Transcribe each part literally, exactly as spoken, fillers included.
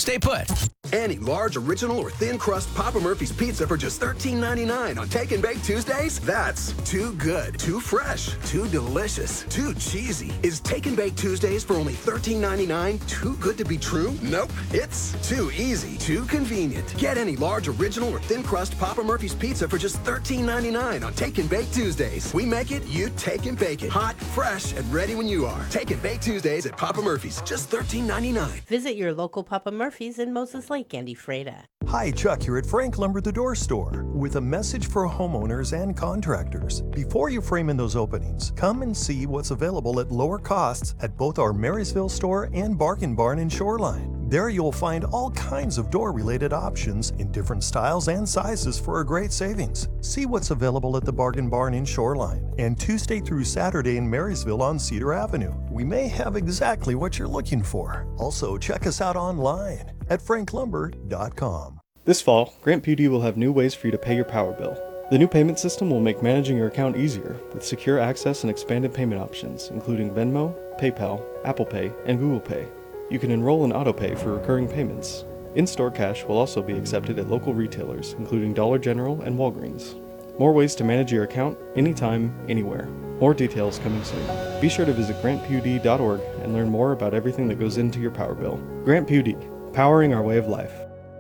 Stay put. Any large, original, or thin crust Papa Murphy's pizza for just thirteen ninety-nine on Take and Bake Tuesdays? That's too good, too fresh, too delicious, too cheesy. Is Take and Bake Tuesdays for only thirteen ninety-nine too good to be true? Nope. It's too easy, too convenient. Get any large, original, or thin crust Papa Murphy's pizza for just thirteen ninety-nine on Take and Bake Tuesdays. We make it, you take and bake it. Hot, fresh, and ready when you are. Take and Bake Tuesdays at Papa Murphy's, just thirteen ninety-nine. Visit your local Papa Murphy's in Moses Lake, Andy Freda. Hi, Chuck here at Frank Lumber the Door Store with a message for homeowners and contractors. Before you frame in those openings, come and see what's available at lower costs at both our Marysville store and Bargain Barn in Shoreline. There you'll find all kinds of door-related options in different styles and sizes for a great savings. See what's available at the Bargain Barn in Shoreline and Tuesday through Saturday in Marysville on Cedar Avenue. We may have exactly what you're looking for. Also, check us out online at frank lumber dot com. This fall, Grant Beauty will have new ways for you to pay your power bill. The new payment system will make managing your account easier with secure access and expanded payment options, including Venmo, PayPal, Apple Pay, and Google Pay. You can enroll in AutoPay for recurring payments. In-store cash will also be accepted at local retailers, including Dollar General and Walgreens. More ways to manage your account anytime, anywhere. More details coming soon. Be sure to visit grant p u d dot org and learn more about everything that goes into your power bill. Grant P U D, powering our way of life.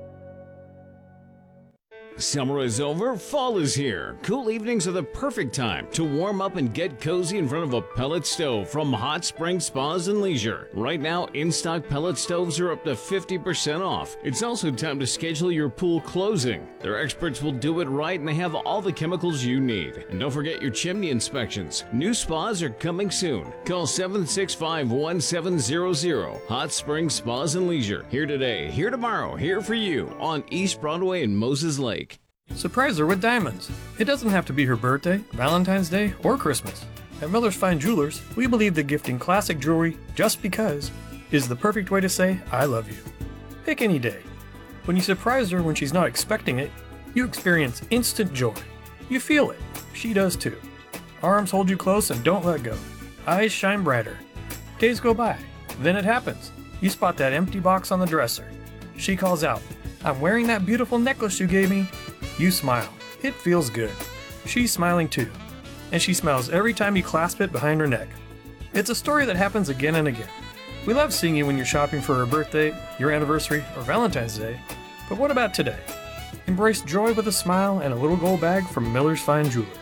Summer is over, fall is here. Cool evenings are the perfect time to warm up and get cozy in front of a pellet stove from Hot Spring Spas and Leisure. Right now, in-stock pellet stoves are up to fifty percent off. It's also time to schedule your pool closing. Their experts will do it right and they have all the chemicals you need. And don't forget your chimney inspections. New spas are coming soon. Call seven six five, one seven zero zero. Hot Spring Spas and Leisure. Here today, here tomorrow, here for you on East Broadway in Moses Lake. Surprise her with diamonds. It doesn't have to be her birthday, Valentine's Day, or Christmas. At Miller's Fine Jewelers, we believe that gifting classic jewelry just because is the perfect way to say I love you. Pick any day. When you surprise her when she's not expecting it, you experience instant joy. You feel it. She does too. Arms hold you close and don't let go. Eyes shine brighter. Days go by. Then it happens. You spot that empty box on the dresser. She calls out, "I'm wearing that beautiful necklace you gave me." You smile. It feels good. She's smiling too. And she smiles every time you clasp it behind her neck. It's a story that happens again and again. We love seeing you when you're shopping for her birthday, your anniversary, or Valentine's Day. But what about today? Embrace joy with a smile and a little gold bag from Miller's Fine Jewelers.